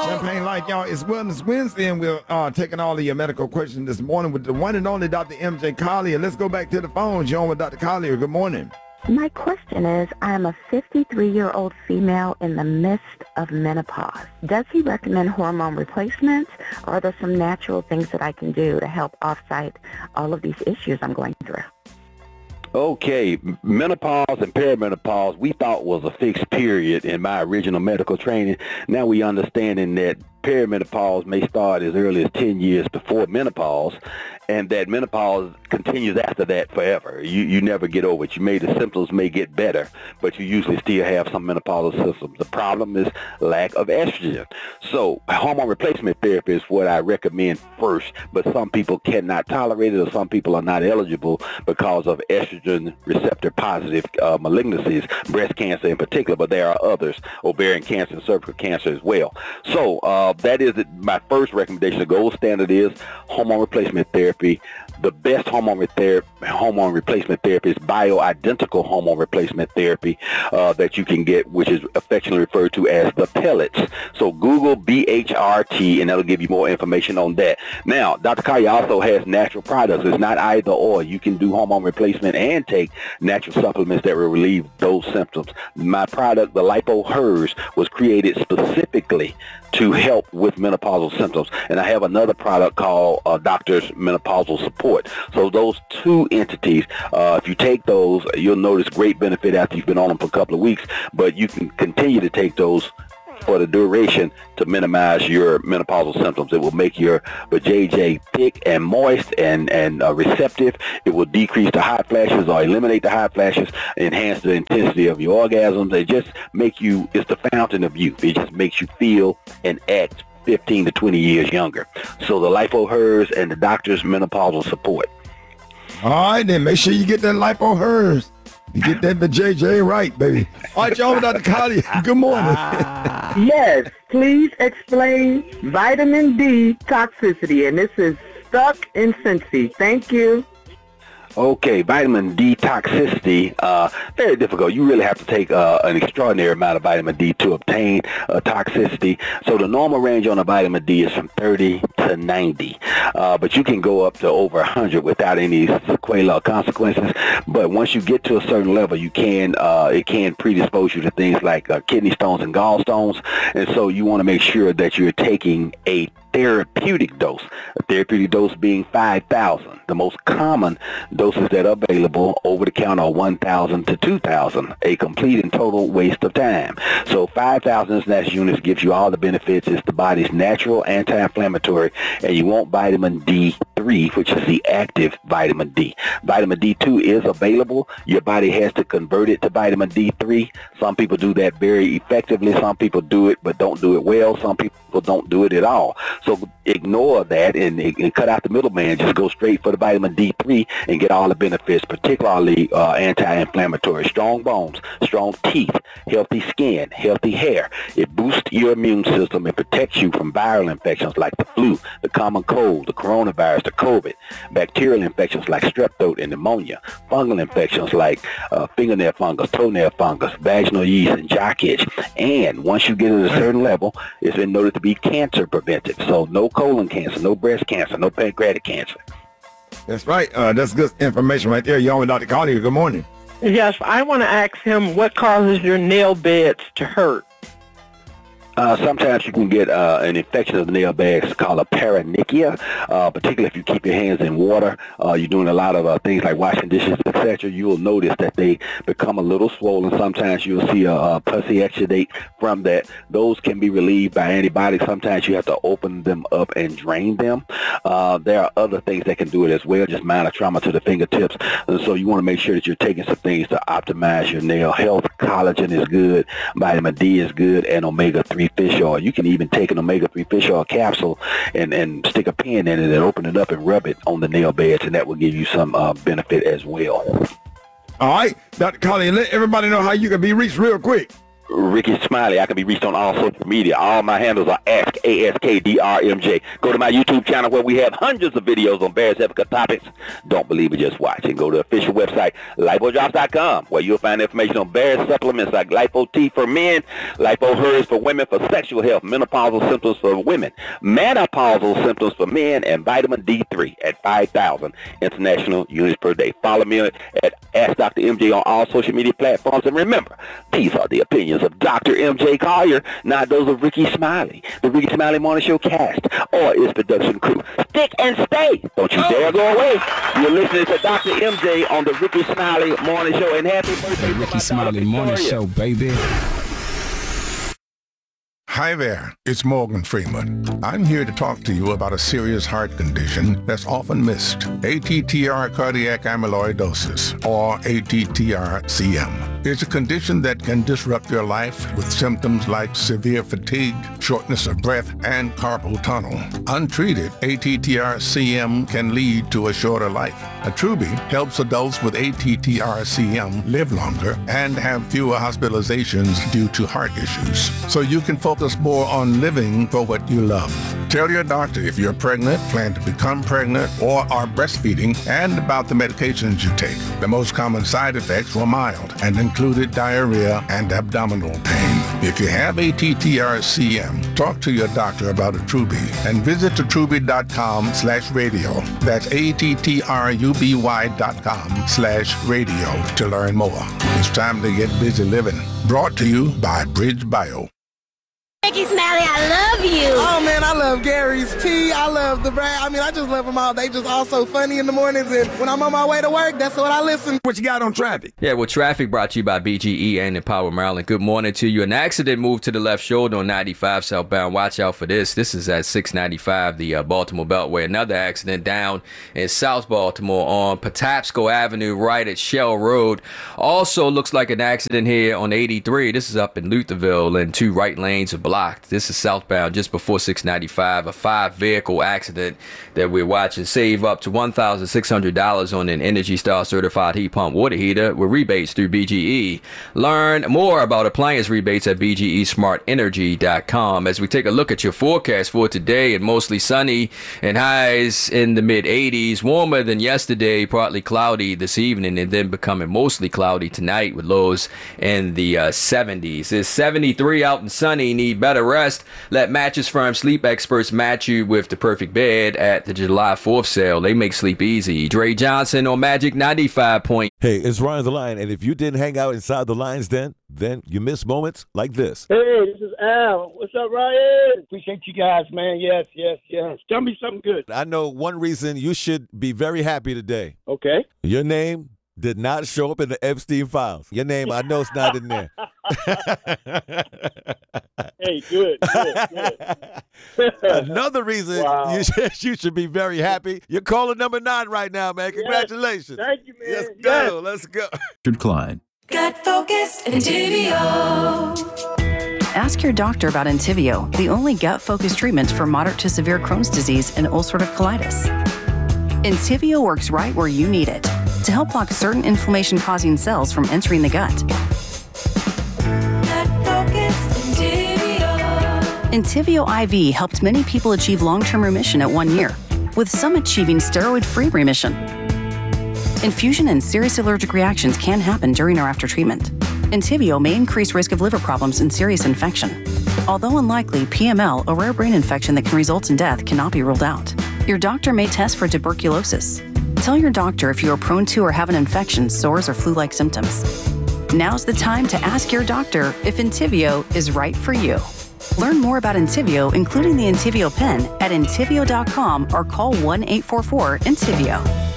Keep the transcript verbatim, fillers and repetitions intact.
Champagne Light, y'all. It's Wellness Wednesday, and we're uh, taking all of your medical questions this morning with the one and only Doctor M J Collier. Let's go back to the phones. You're on with Doctor Collier. Good morning. My question is, I'm a fifty-three-year-old female in the midst of menopause. Does he recommend hormone replacements, or are there some natural things that I can do to help offset all of these issues I'm going through? Okay, menopause and perimenopause we thought was a fixed period in my original medical training. Now we understanding that perimenopause may start as early as ten years before menopause, and that menopause continues after that forever. You you never get over it. You may the symptoms may get better, but you usually still have some menopausal symptoms. The problem is lack of estrogen. So hormone replacement therapy is what I recommend first, but some people cannot tolerate it, or some people are not eligible because of estrogen receptor positive uh, malignancies, breast cancer in particular, but there are others, ovarian cancer and cervical cancer as well. So uh, that is my first recommendation. The gold standard is hormone replacement therapy. The best hormone, ther- hormone replacement therapy is bioidentical hormone replacement therapy uh, that you can get, which is affectionately referred to as the pellets. So Google B H R T, and that'll give you more information on that. Now, Doctor Collier also has natural products. It's not either or. You can do hormone replacement and take natural supplements that will relieve those symptoms. My product, the LipoHERS, was created specifically to help with menopausal symptoms. And I have another product called uh, Doctor's Menopausal Support. So those two entities, uh, if you take those, you'll notice great benefit after you've been on them for a couple of weeks, but you can continue to take those for the duration to minimize your menopausal symptoms. It will make your vajayjay thick and moist and, and uh, receptive. It will decrease the hot flashes or eliminate the hot flashes, enhance the intensity of your orgasms. It just make you, it's the fountain of youth. It just makes you feel and act fifteen to twenty years younger. So the LipoHERS and the Doctor's Menopausal Support. All right, then make sure you get that LipoHERS. You get that the J J right, baby. All right, y'all, Doctor Collier. Good morning. Yes, please explain vitamin D toxicity. And this is Stuck in Cincy. Thank you. Okay, vitamin D toxicity, uh, very difficult. You really have to take uh, an extraordinary amount of vitamin D to obtain uh, toxicity. So the normal range on a vitamin D is from thirty to ninety, uh, but you can go up to over one hundred without any sequelae or consequences. But once you get to a certain level, you can uh, it can predispose you to things like uh, kidney stones and gallstones, and so you want to make sure that you're taking a therapeutic dose, a therapeutic dose being five thousand. The most common doses that are available over the counter are one thousand to two thousand, a complete and total waste of time. So five thousand international units gives you all the benefits. It's the body's natural anti-inflammatory, and you want vitamin D three, which is the active vitamin D. Vitamin D two is available. Your body has to convert it to vitamin D three. Some people do that very effectively. Some people do it but don't do it well. Some people don't do it at all. So ignore that and, and cut out the middleman. Just go straight for the vitamin D three and get all the benefits, particularly uh, anti-inflammatory, strong bones, strong teeth, healthy skin, healthy hair. It boosts your immune system and protects you from viral infections like the flu, the common cold, the coronavirus, the COVID, bacterial infections like strep throat and pneumonia, fungal infections like uh, fingernail fungus, toenail fungus, vaginal yeast, and jock itch. And once you get at a certain level, it's been noted to be cancer preventive. So no colon cancer, no breast cancer, no pancreatic cancer. That's right. Uh, that's good information right there. Y'all with Doctor Collier. Good morning. Yes, I want to ask him what causes your nail beds to hurt. Uh, sometimes you can get uh, an infection of the nail beds called a paronychia, uh, particularly if you keep your hands in water. Uh, you're doing a lot of uh, things like washing dishes, et cetera. You will notice that they become a little swollen. Sometimes you'll see a, a pussy exudate from that. Those can be relieved by antibiotics. Sometimes you have to open them up and drain them. Uh, there are other things that can do it as well, just minor trauma to the fingertips. And so you want to make sure that you're taking some things to optimize your nail health. Collagen is good, vitamin D is good, and omega three fish oil. You can even take an omega three fish oil capsule and, and stick a pin in it and open it up and rub it on the nail beds, and that will give you some uh, benefit as well. All right, Doctor Collier, let everybody know how you can be reached real quick. Ricky Smiley. I can be reached on all social media. All my handles are Ask A S K D R M J. Go to my YouTube channel where we have hundreds of videos on Bears Epica topics. Don't believe it, just watch. And go to the official website, lipo drops dot com, where you'll find information on Bears supplements like Lipo T for men, Lipo Hers for women for sexual health, menopausal symptoms for women, menopausal symptoms for men, and vitamin D three at five thousand international units per day. Follow me at Ask Doctor M J on all social media platforms. And remember, these are the opinions of Doctor M J Collier, not those of Ricky Smiley, the Ricky Smiley Morning Show cast, or its production crew. Stick and stay. Don't you dare go away. You're listening to Doctor M J on the Ricky Smiley Morning Show. And happy birthday to Ricky my Smiley daughter, Morning Victoria. Show, baby. Hi there, it's Morgan Freeman. I'm here to talk to you about a serious heart condition that's often missed, A T T R cardiac amyloidosis, or A T T R C M. It's a condition that can disrupt your life with symptoms like severe fatigue, shortness of breath, and carpal tunnel. Untreated, A T T R C M can lead to a shorter life. Attruby helps adults with A T T R C M live longer and have fewer hospitalizations due to heart issues, so you can focus more on living for what you love. Tell your doctor if you're pregnant, plan to become pregnant, or are breastfeeding, and about the medications you take. The most common side effects were mild and included diarrhea and abdominal pain. If you have A T T R C M, talk to your doctor about Attruby and visit attruby dot com slash radio. That's A T T R U B Y dot com slash radio to learn more. It's time to get busy living. Brought to you by Bridge Bio. Ricky Smiley, I love you. Oh man, I love Gary's Tea. I love the brand. I mean, I just love them all. They just all so funny in the mornings, and when I'm on my way to work, that's what I listen. What you got on traffic? Yeah, well, traffic brought to you by B G E and Empower Maryland. Good morning to you. An accident moved to the left shoulder on ninety-five southbound. Watch out for this. This is at six ninety-five, the uh, Baltimore Beltway. Another accident down in South Baltimore on Patapsco Avenue, right at Shell Road. Also looks like an accident here on eighty-three. This is up in Lutherville, and two right lanes are blocked. This is southbound just before six ninety-five. A five vehicle accident that we're watching. Save up to one thousand six hundred dollars on an Energy Star certified heat pump water heater with rebates through B G E. Learn more about appliance rebates at B G E smart energy dot com. As we take a look at your forecast for today, and mostly sunny and highs in the mid eighties, warmer than yesterday, partly cloudy this evening, and then becoming mostly cloudy tonight with lows in the uh, seventies. It's seventy-three out and sunny. Need better rest. Let Mattress Firm sleep experts match you with the perfect bed at the July fourth sale. They make sleep easy. Dre Johnson on Magic ninety-five point. Hey, it's Ryan the Lion, and if you didn't hang out inside the Lion's Den, then you miss moments like this. Hey, this is Al. What's up, Ryan? Appreciate you guys, man. Yes, yes, yes. Tell me something good. I know one reason you should be very happy today. Okay. Your name did not show up in the Epstein files. Your name, I know it's not in there. Hey, good, good, good. Another reason Wow. you, should, you should be very happy. You're calling number nine right now, man. Congratulations. Yes. Thank you, man. Let's Yes. go. Let's go. Richard Klein. Gut focused Entivio. Ask your doctor about Entivio, the only gut-focused treatment for moderate to severe Crohn's disease and ulcerative colitis. Entivio works right where you need it to help block certain inflammation-causing cells from entering the gut. Entivio I V helped many people achieve long-term remission at one year, with some achieving steroid-free remission. Infusion and serious allergic reactions can happen during or after treatment. Entivio may increase risk of liver problems and serious infection. Although unlikely, P M L, a rare brain infection that can result in death, cannot be ruled out. Your doctor may test for tuberculosis. Tell your doctor if you are prone to or have an infection, sores, or flu-like symptoms. Now's the time to ask your doctor if Entivio is right for you. Learn more about Entivio, including the Entivio pen, at entivio dot com or call one eight four four Entivio.